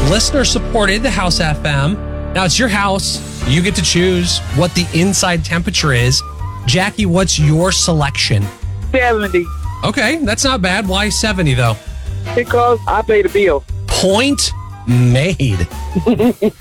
listener supported the House FM. Now it's your house. You get to choose what the inside temperature is. Jackie, what's your selection? 70. Okay, that's not bad. Why 70 though? Because I pay the bill. Point made.